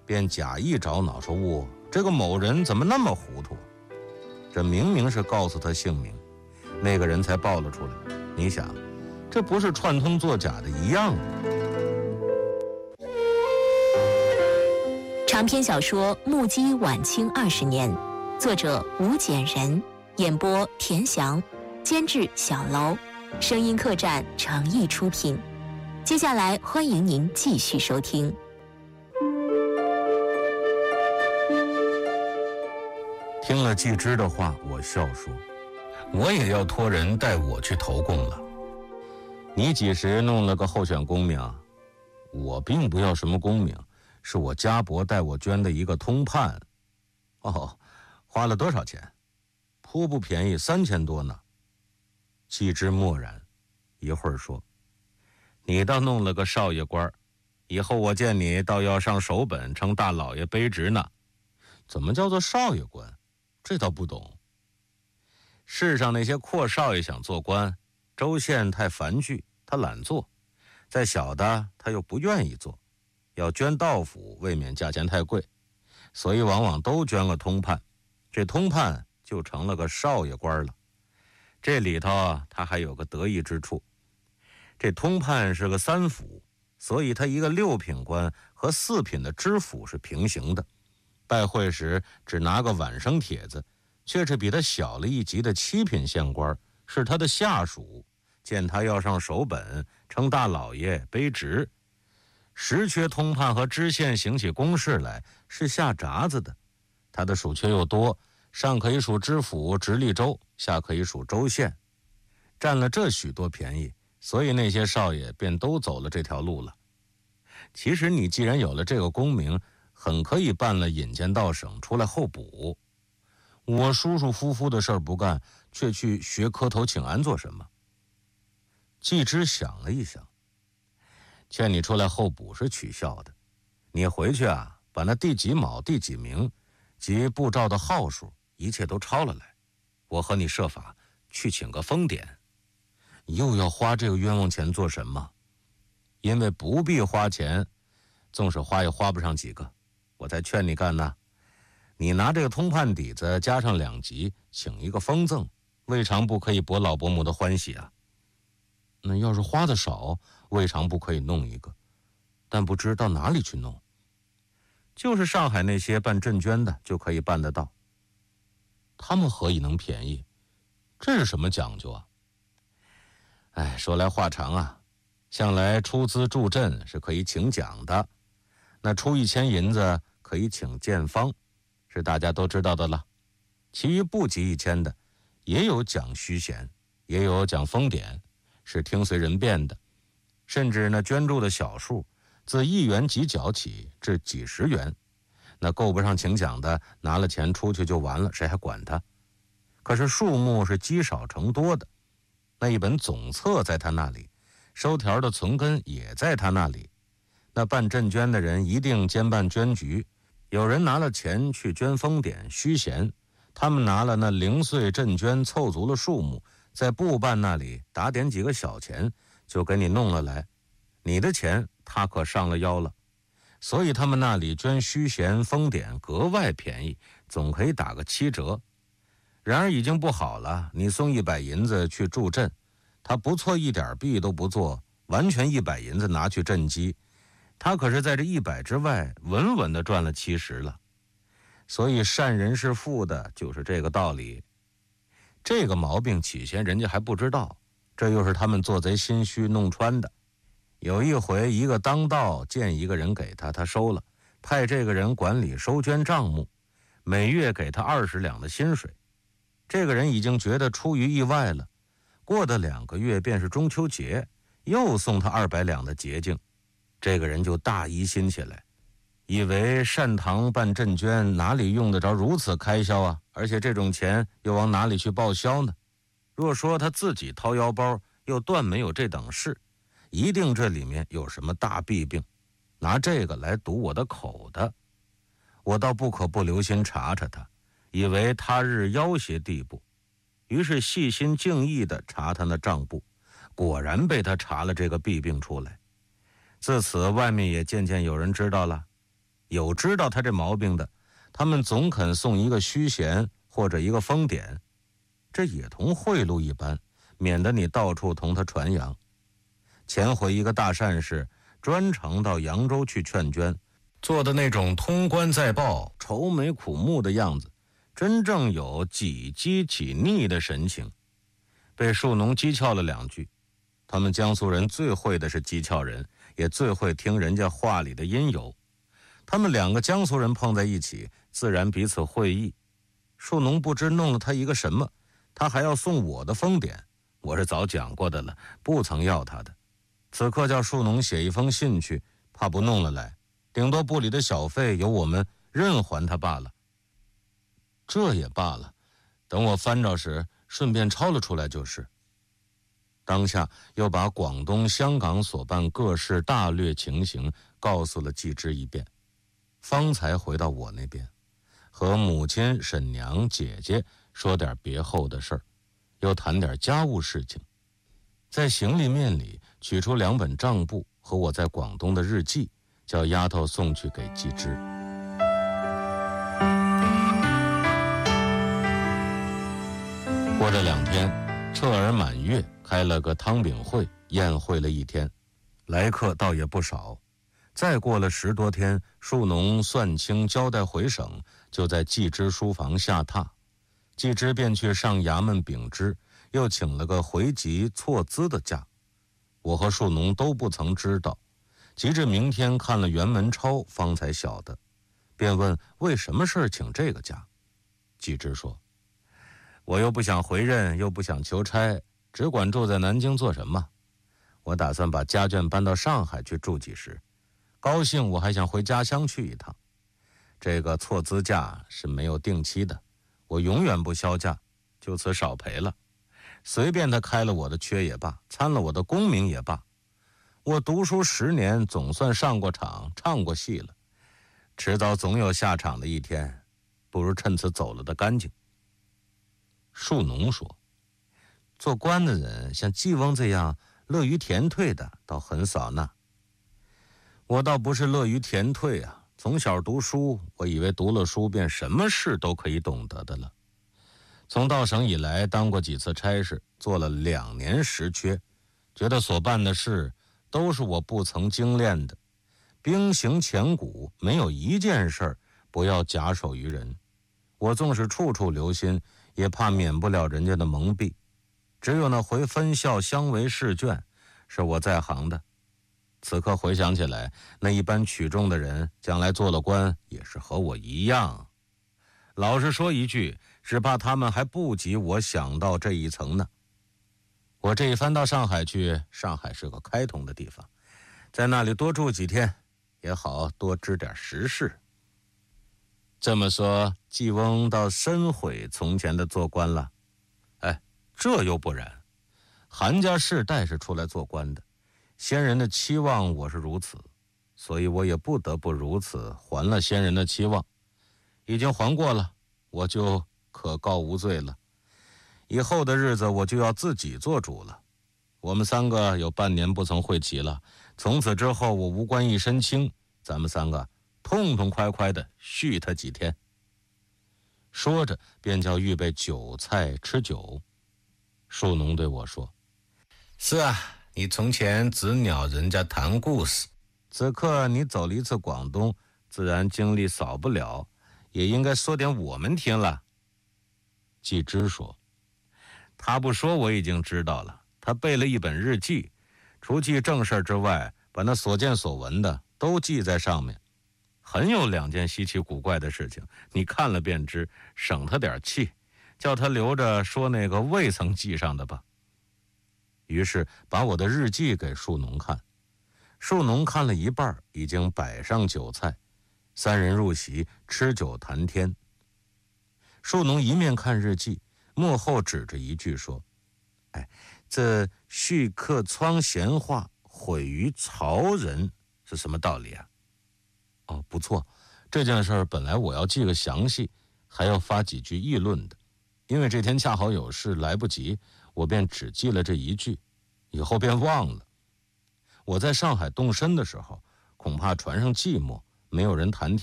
便假意找恼说：“这个某人怎么那么糊涂？这明明是告诉他姓名，那个人才报了出来。你想，这不是串通作假的一样吗？” 长篇小说《目击晚清20年》，作者吴简人，演播田翔，监制小楼，声音客栈诚意出品。接下来欢迎您继续收听。 听了季之的话，我笑说：“我也要托人带我去投共了。你几时弄了个候选功名？我并不要什么功名，是我家伯带我捐的一个通判。哦，花了多少钱？颇不便宜，3000多呢。”季之默然，一会儿说：“你倒弄了个少爷官，以后我见你倒要上首本称大老爷卑职呢。怎么叫做少爷官？这倒不懂。世上那些阔少爷想做官，州县太繁聚，他懒做；再小的他又不愿意做，要捐道府，未免价钱太贵，所以往往都捐个通判。这通判就成了个少爷官了。这里头他还有个得意之处，这通判是个3府，所以他一个6品官和4品的知府是平行的。拜会时只拿个晚生帖子，却是比他小了一级的7品县官，是他的下属，见他要上首本称大老爷卑职，实缺通判和知县行起公事来是下闸子的。他的属缺又多，上可以属知府直隶州，下可以属州县，占了这许多便宜，所以那些少爷便都走了这条路了。其实你既然有了这个功名，很可以办了引荐到省出来候补。我舒舒服服的事儿不干，却去学磕头请安做什么？季之想了一想，劝你出来候补是取笑的。你回去啊，把那第几卯第几名及布照的号数一切都抄了来，我和你设法去请个封典。又要花这个冤枉钱做什么？因为不必花钱，纵使花也花不上几个，我才劝你干呢。你拿这个通判底子加上2级，请一个封赠，未尝不可以博老伯母的欢喜啊。那要是花的少，未尝不可以弄一个，但不知到哪里去弄。就是上海那些办赈捐的就可以办得到。他们何以能便宜？这是什么讲究啊？说来话长啊，向来出资助赈是可以请奖的，那出1000银子可以请建方，是大家都知道的了。其余不及1000的，也有奖虚衔，也有奖封典，是听随人变的。甚至那捐助的小数，自1元几角起至几十元，那够不上请奖的，拿了钱出去就完了，谁还管他？可是数目是积少成多的，那一本总册在他那里，收条的存根也在他那里。那办赈捐的人一定兼办捐局，有人拿了钱去捐封典虚衔，他们拿了那零碎赈捐凑足了数目，在部办那里打点几个小钱，就给你弄了来，你的钱他可上了腰了。所以他们那里捐虚衔封典格外便宜，总可以打个7折。然而已经不好了，你送100银子去助赈，他不错一点弊都不做，完全100银子拿去赈济，他可是在这100之外稳稳地赚了70了。所以善人是富的，就是这个道理。这个毛病起先人家还不知道，这又是他们做贼心虚弄穿的。有一回，一个当道见一个人给他，他收了，派这个人管理收捐账目，每月给他20两的薪水。这个人已经觉得出于意外了，过的2个月便是中秋节，又送他200两的节敬，这个人就大疑心起来，以为善堂办赈捐哪里用得着如此开销啊？而且这种钱又往哪里去报销呢？若说他自己掏腰包，又断没有这等事，一定这里面有什么大弊病，拿这个来堵我的口的。我倒不可不留心查查他，以为他日要挟地步，于是细心敬意地查他那账簿，果然被他查了这个弊病出来。自此外面也渐渐有人知道了， 有知道他这毛病的，他们总肯送一个虚衔或者一个封典，这也同贿赂一般，免得你到处同他传扬。前回一个大善士专程到扬州去劝捐，做的那种通关在报、愁眉苦目的样子，真正有几饥几腻的神情，被树农讥诮了2句。他们江苏人最会的是讥诮人，也最会听人家话里的因由。他们2个江苏人碰在一起，自然彼此会意。树农不知弄了他一个什么，他还要送我的封典，我是早讲过的了，不曾要他的。此刻叫树农写一封信去，怕不弄了来，顶多部里的小费由我们任还他罢了。这也罢了，等我翻着时顺便抄了出来就是。当下又把广东、香港所办各事大略情形告诉了季之一遍，方才回到我那边，和母亲、婶娘、姐姐说点别后的事儿，又谈点家务事情。在行李面里取出2本账簿和我在广东的日记，叫丫头送去给季之。过这2天，彻儿满月开了个汤饼会，宴会了1天，来客倒也不少。再过了10多天，树农算清交代回省，就在季之书房下榻。季之便去上衙门禀知，又请了个回籍错资的假。我和树农都不曾知道，及至明天看了辕门钞方才晓得，便问为什么事请这个假。季之说，我又不想回任，又不想求差，只管住在南京做什么？我打算把家眷搬到上海去住几时，高兴我还想回家乡去一趟。这个错资假是没有定期的，我永远不销假，就此少赔了。随便他开了我的缺也罢，参了我的功名也罢，我读书10年，总算上过场，唱过戏了，迟早总有下场的一天，不如趁此走了的干净。树农说，做官的人像季翁这样乐于填退的倒很少呢。我倒不是乐于填退啊，从小读书，我以为读了书便什么事都可以懂得的了。从到省以来，当过几次差事，做了2年实缺，觉得所办的事都是我不曾精炼的，兵行千古，没有一件事儿不要假手于人。我纵使处处留心，也怕免不了人家的蒙蔽。只有那回分校相为试卷，是我在行的。此刻回想起来，那一般取中的人，将来做了官，也是和我一样。老实说一句，只怕他们还不及我想到这一层呢。我这一番到上海去，上海是个开通的地方，在那里多住几天，也好多知点时事。这么说，季翁倒深悔从前的做官了。哎，这又不然，韩家世代是出来做官的，先人的期望我是如此，所以我也不得不如此还了先人的期望。已经还过了，我就可告无罪了。以后的日子我就要自己做主了。我们3个有半年不曾会齐了，从此之后我无官一身轻，咱们3个痛痛快快的续他几天。说着便叫预备酒菜吃酒。树农对我说，是啊，你从前只鸟人家谈故事，此刻你走了一次广东，自然经历少不了，也应该说点我们听了。季之说，他不说我已经知道了，他备了一本日记，除记正事之外，把那所见所闻的都记在上面。很有2件稀奇古怪的事情，你看了便知，省他点气，叫他留着说那个未曾记上的吧。于是把我的日记给树农看，树农看了一半，已经摆上酒菜，3人入席，吃酒谈天。树农一面看日记，幕后指着一句说，哎，这续客窗闲话，毁于曹人，是什么道理啊？哦，不错，这件事本来我要记个详细，还要发几句议论的，因为这天恰好有事来不及，我便只记了这一句，以后便忘了。我在上海动身的时候，恐怕船上寂寞，没有人谈天。